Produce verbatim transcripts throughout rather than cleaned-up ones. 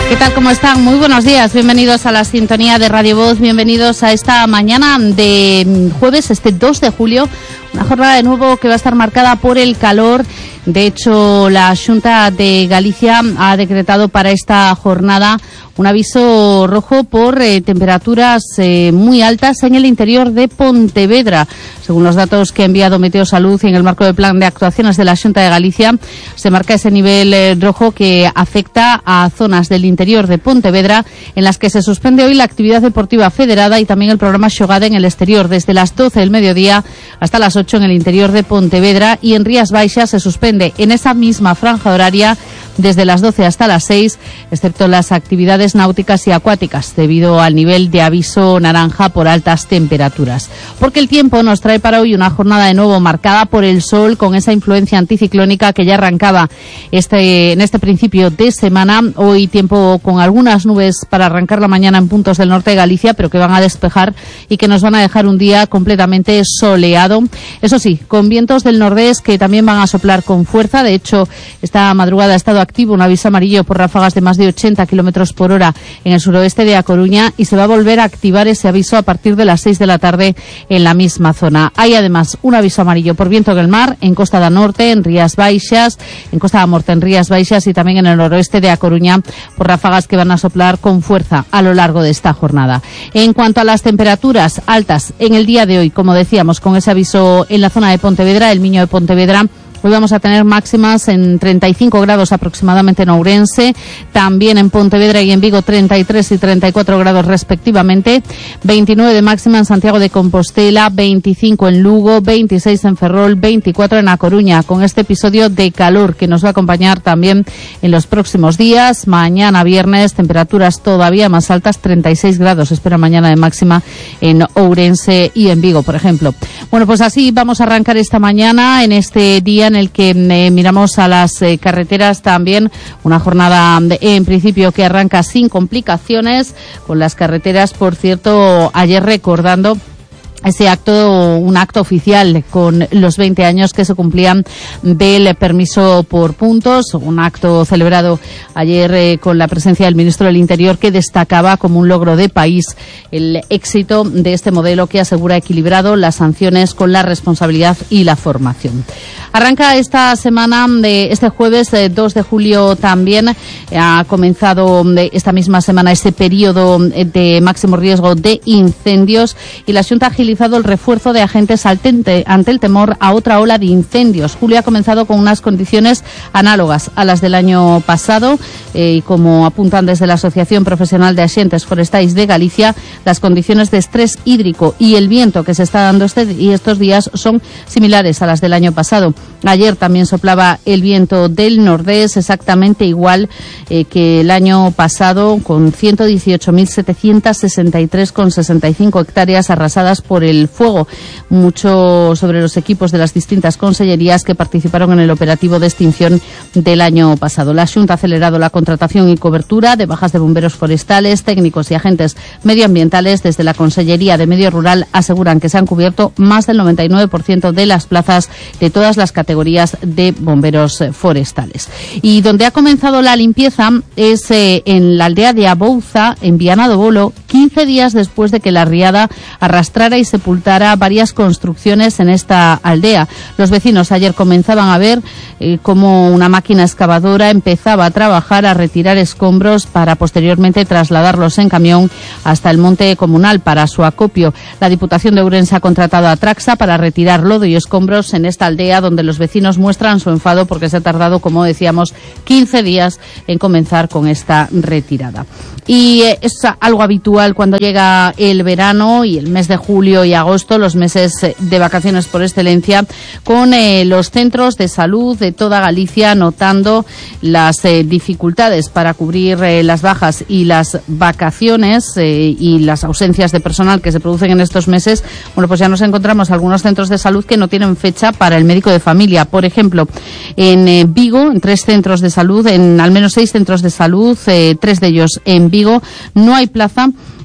¿Qué tal? ¿Cómo están? Muy buenos días. Bienvenidos a la sintonía de Radio Voz. Bienvenidos a esta mañana de jueves, este dos de julio. Una jornada de nuevo que va a estar marcada por el calor. De hecho, la Xunta de Galicia ha decretado para esta jornada un aviso rojo por eh, temperaturas eh, muy altas en el interior de Pontevedra. Según los datos que ha enviado Meteosalud en el marco del plan de actuaciones de la Xunta de Galicia, se marca ese nivel eh, rojo que afecta a zonas del interior de Pontevedra en las que se suspende hoy la actividad deportiva federada y también el programa Xogada en el exterior desde las doce del mediodía hasta las ocho en el interior de Pontevedra, y en Rías Baixas se suspende en esa misma franja horaria desde las doce hasta las seis, excepto las actividades náuticas y acuáticas, debido al nivel de aviso naranja por altas temperaturas. Porque el tiempo nos trae para hoy una jornada de nuevo marcada por el sol, con esa influencia anticiclónica que ya arrancaba este, en este principio de semana. Hoy tiempo con algunas nubes para arrancar la mañana en puntos del norte de Galicia, pero que van a despejar y que nos van a dejar un día completamente soleado. Eso sí, con vientos del nordeste que también van a soplar con fuerza. De hecho, esta madrugada ha estado activo un aviso amarillo por ráfagas de más de ochenta kilómetros por hora en el suroeste de A Coruña, y se va a volver a activar ese aviso a partir de las seis de la tarde en la misma zona. Hay además un aviso amarillo por viento del mar en Costa da Norte, en Rías Baixas, en Costa da Morte, en Rías Baixas, y también en el noroeste de A Coruña por ráfagas que van a soplar con fuerza a lo largo de esta jornada. En cuanto a las temperaturas altas en el día de hoy, como decíamos, con ese aviso en la zona de Pontevedra, el Miño de Pontevedra, hoy vamos a tener máximas en treinta y cinco grados aproximadamente en Ourense, también en Pontevedra y en Vigo treinta y tres y treinta y cuatro grados respectivamente, veintinueve de máxima en Santiago de Compostela, veinticinco en Lugo, veintiséis en Ferrol, veinticuatro en A Coruña, con este episodio de calor que nos va a acompañar también en los próximos días. Mañana viernes, temperaturas todavía más altas, treinta y seis grados espera mañana de máxima en Ourense y en Vigo, por ejemplo. Bueno, pues así vamos a arrancar esta mañana, en este día en el que eh, miramos a las eh, carreteras también. Una jornada de, en principio que arranca sin complicaciones con las carreteras. Por cierto, ayer recordando ese acto, un acto oficial con los veinte años que se cumplían del permiso por puntos, un acto celebrado ayer eh, con la presencia del ministro del Interior, que destacaba como un logro de país el éxito de este modelo que asegura equilibrado las sanciones con la responsabilidad y la formación. Arranca esta semana, de este jueves eh, dos de julio también, eh, ha comenzado eh, esta misma semana este periodo eh, de máximo riesgo de incendios, y la Xunta ha el refuerzo de agentes ante, ante el temor a otra ola de incendios. Julio ha comenzado con unas condiciones análogas a las del año pasado, eh, y como apuntan desde la Asociación Profesional de Axentes Forestais de Galicia, las condiciones de estrés hídrico y el viento que se está dando este, y estos días son similares a las del año pasado. Ayer también soplaba el viento del nordeste, exactamente igual eh, que el año pasado, con ciento dieciocho mil setecientos sesenta y tres coma sesenta y cinco hectáreas arrasadas por el fuego. Mucho sobre los equipos de las distintas consellerías que participaron en el operativo de extinción del año pasado. La Xunta ha acelerado la contratación y cobertura de bajas de bomberos forestales, técnicos y agentes medioambientales. Desde la Consellería de Medio Rural aseguran que se han cubierto más del noventa y nueve por ciento de las plazas de todas las categorías de bomberos forestales. Y donde ha comenzado la limpieza es eh, en la aldea de Abouza, en Viana do Bolo, quince días después de que la riada arrastrara y sepultara varias construcciones en esta aldea. Los vecinos ayer comenzaban a ver eh, cómo una máquina excavadora empezaba a trabajar, a retirar escombros para posteriormente trasladarlos en camión hasta el monte comunal para su acopio. La Diputación de Ourense ha contratado a Traxa para retirar lodo y escombros en esta aldea, donde los vecinos muestran su enfado porque se ha tardado, como decíamos, quince días en comenzar con esta retirada. Y eh, es algo habitual cuando llega el verano y el mes de julio y agosto, los meses de vacaciones por excelencia, con eh, los centros de salud de toda Galicia notando las eh, dificultades para cubrir eh, las bajas y las vacaciones eh, y las ausencias de personal que se producen en estos meses. Bueno, pues ya nos encontramos algunos centros de salud que no tienen fecha para el médico de familia. Por ejemplo, en eh, Vigo, en tres centros de salud, en al menos seis centros de salud, eh, tres de ellos en Vigo, no hay plaza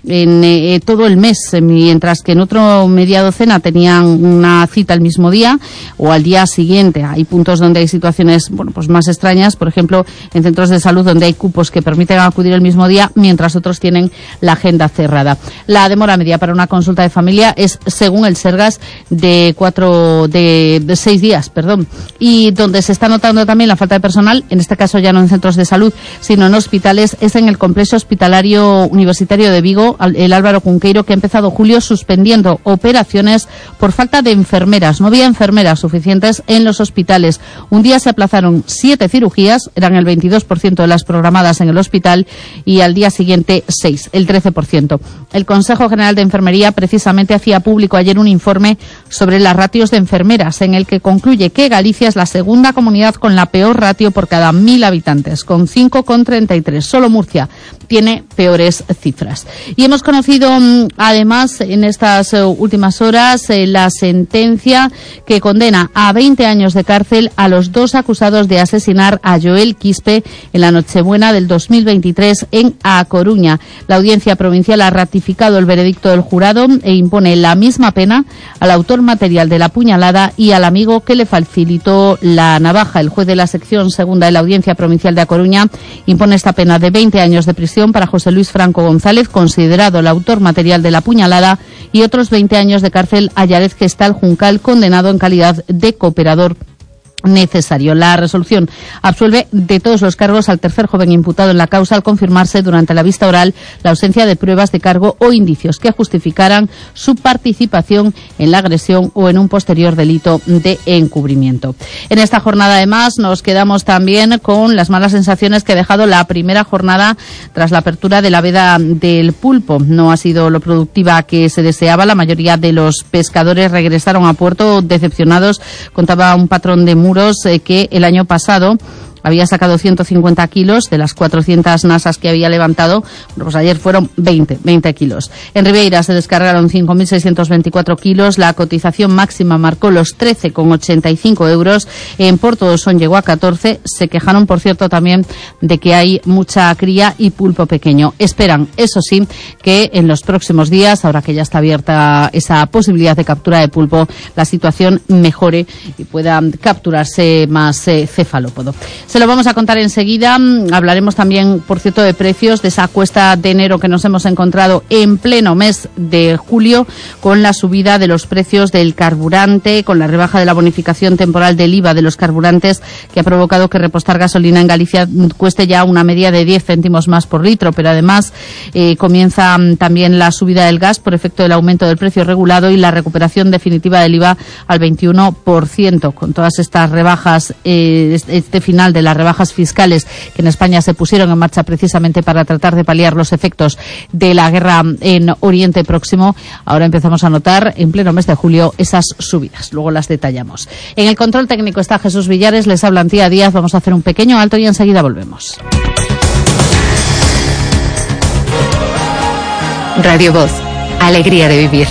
en eh, todo el mes, mientras que en otro media docena tenían una cita el mismo día o al día siguiente. Hay puntos donde hay situaciones, bueno, pues más extrañas, por ejemplo, en centros de salud donde hay cupos que permiten acudir el mismo día, mientras otros tienen la agenda cerrada. La demora media para una consulta de familia es, según el Sergas, de cuatro, de, de seis días, perdón. Y donde se está notando también la falta de personal, en este caso ya no en centros de salud, sino en hospitales, es en el complejo hospitalario universitario de Vigo, el Álvaro Cunqueiro, que ha empezado julio suspendiendo operaciones por falta de enfermeras. No había enfermeras suficientes en los hospitales. Un día se aplazaron siete cirugías, eran el veintidós por ciento de las programadas en el hospital, y al día siguiente seis, el trece por ciento. El Consejo General de Enfermería precisamente hacía público ayer un informe sobre las ratios de enfermeras, en el que concluye que Galicia es la segunda comunidad con la peor ratio por cada mil habitantes, con cinco coma treinta y tres. Solo Murcia tiene peores cifras. Y hemos conocido, además, en estas uh, últimas horas, eh, la sentencia que condena a veinte años de cárcel a los dos acusados de asesinar a Joel Quispe en la Nochebuena del dos mil veintitrés en A Coruña. La Audiencia Provincial ha ratificado el veredicto del jurado e impone la misma pena al autor material de la puñalada y al amigo que le facilitó la navaja. El juez de la sección segunda de la Audiencia Provincial de A Coruña impone esta pena de veinte años de prisión para José Luis Franco González, considerado el autor material de la puñalada, y otros veinte años de cárcel a Yarez Gestal Juncal, condenado en calidad de cooperador necesario. La resolución absuelve de todos los cargos al tercer joven imputado en la causa, al confirmarse durante la vista oral la ausencia de pruebas de cargo o indicios que justificaran su participación en la agresión o en un posterior delito de encubrimiento. En esta jornada, además, nos quedamos también con las malas sensaciones que ha dejado la primera jornada tras la apertura de la veda del pulpo. No ha sido lo productiva que se deseaba. La mayoría de los pescadores regresaron a puerto decepcionados. Contaba un patrón de muros eh, que el año pasado había sacado ciento cincuenta kilos de las cuatrocientas nasas que había levantado. Bueno, pues ayer fueron veinte, veinte kilos. En Ribeira se descargaron cinco mil seiscientos veinticuatro kilos. La cotización máxima marcó los trece coma ochenta y cinco euros. En Porto Dosón llegó a catorce. Se quejaron, por cierto, también de que hay mucha cría y pulpo pequeño. Esperan, eso sí, que en los próximos días, ahora que ya está abierta esa posibilidad de captura de pulpo, la situación mejore y pueda capturarse más eh, cefalópodo. Se lo vamos a contar enseguida. Hablaremos también, por cierto, de precios, de esa cuesta de enero que nos hemos encontrado en pleno mes de julio, con la subida de los precios del carburante, con la rebaja de la bonificación temporal del I V A de los carburantes, que ha provocado que repostar gasolina en Galicia cueste ya una media de diez céntimos más por litro. Pero además eh, comienza también la subida del gas por efecto del aumento del precio regulado y la recuperación definitiva del I V A al veintiuno por ciento. Con todas estas rebajas, eh, este final de las rebajas fiscales que en España se pusieron en marcha precisamente para tratar de paliar los efectos de la guerra en Oriente Próximo, ahora empezamos a notar en pleno mes de julio esas subidas. Luego las detallamos. En el control técnico está Jesús Villares, les habla Antía Díaz. Vamos a hacer un pequeño alto y enseguida volvemos. Radio Voz, alegría de vivir.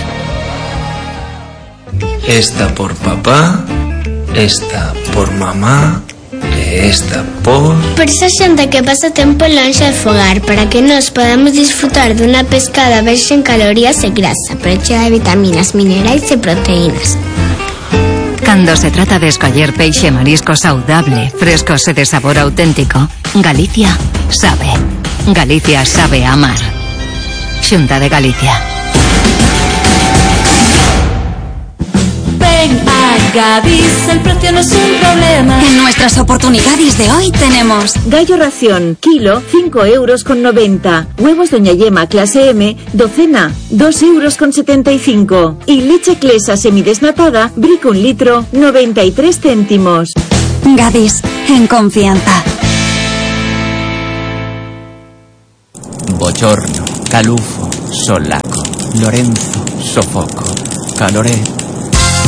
Esta por papá, esta por mamá, esta por... Por esa xente que pasa tempo lonxe de fogar, para que nos podamos disfrutar dunha pescada baixa en calorías e grasa, pero chea de vitaminas, minerais e proteínas. Cando se trata de escoller peixe e marisco saudable, frescos e de sabor auténtico, Galicia sabe. Galicia sabe amar. Xunta de Galicia. Ven a Gadis, el precio no es un problema. En nuestras oportunidades de hoy tenemos gallo ración, kilo, cinco euros con noventa. Huevos Doña Yema, clase M, docena, dos euros con setenta y cinco. Y leche Clesa semidesnatada, brico un litro, noventa y tres céntimos. Gadis, en confianza. Bochorno, calufo, solaco, Lorenzo, sofoco, caloret,